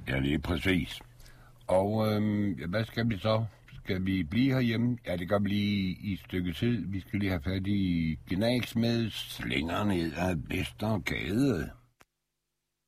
Ja, det er præcis. Og hvad skal vi så? Skal vi blive herhjemme? Ja, det gør vi lige i et stykke tid. Vi skal lige have fat i Gnags med Slinger ned ad Vestergade.